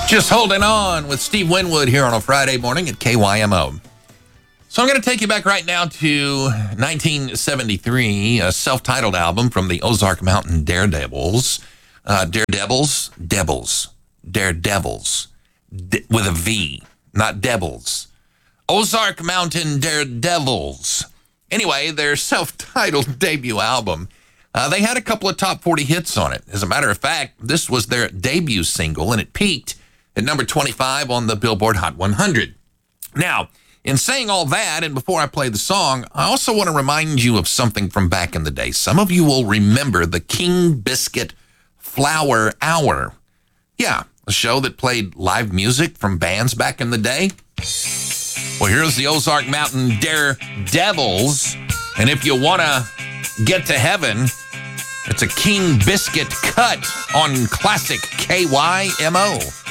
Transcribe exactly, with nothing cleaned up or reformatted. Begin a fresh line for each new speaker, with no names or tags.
Just holding on with Steve Winwood here on a Friday morning at K Y M O. So I'm going to take you back right now to nineteen seventy-three, a self-titled album from the Ozark Mountain Daredevils. Uh, Daredevils? Devils. Daredevils. D- with a V, not devils. Ozark Mountain Daredevils. Anyway, their self-titled debut album, uh, they had a couple of top forty hits on it. As a matter of fact, this was their debut single, and it peaked at number twenty-five on the Billboard Hot one hundred. Now, in saying all that, and before I play the song, I also want to remind you of something from back in the day. Some of you will remember the King Biscuit Flower Hour. Yeah, a show that played live music from bands back in the day. Well, here's the Ozark Mountain Daredevils, and if you want to get to heaven, it's a King Biscuit cut on classic K Y M O.